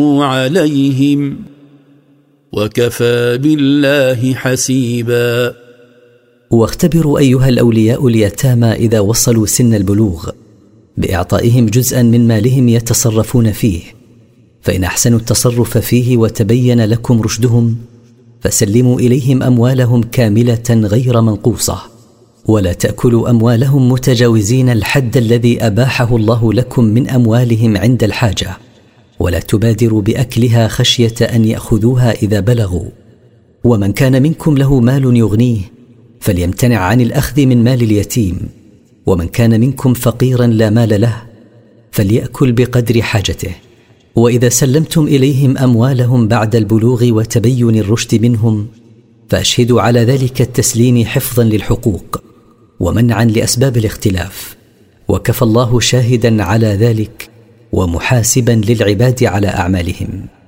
عليهم وكفى بالله حسيبا. واختبروا أيها الأولياء اليتامى إذا وصلوا سن البلوغ بإعطائهم جزءا من مالهم يتصرفون فيه، فإن أحسنوا التصرف فيه وتبين لكم رشدهم فسلموا إليهم أموالهم كاملة غير منقوصة، ولا تأكلوا أموالهم متجاوزين الحد الذي أباحه الله لكم من أموالهم عند الحاجة، ولا تبادروا بأكلها خشية أن يأخذوها إذا بلغوا. ومن كان منكم له مال يغنيه فليمتنع عن الأخذ من مال اليتيم، ومن كان منكم فقيرا لا مال له فليأكل بقدر حاجته. وإذا سلمتم إليهم أموالهم بعد البلوغ وتبين الرشد منهم فأشهدوا على ذلك التسليم حفظا للحقوق ومنعا لأسباب الاختلاف، وكفى الله شاهدا على ذلك ومحاسبا للعباد على أعمالهم.